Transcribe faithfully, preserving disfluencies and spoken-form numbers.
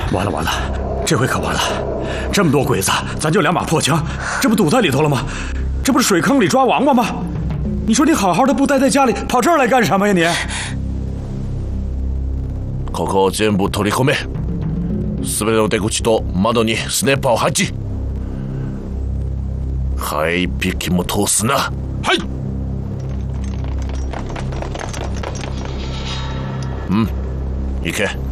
完了完了，这回可完了！这么多鬼子，咱就两把破枪，这不堵在里头了吗？这不是水坑里抓王八吗？你说你好好的不待在家里，跑这儿来干什么呀你？ ここを全部取り込め。すべての出口と窓にスネーパーを配置。ハエ一匹も通すな。 はい。 うん、行け。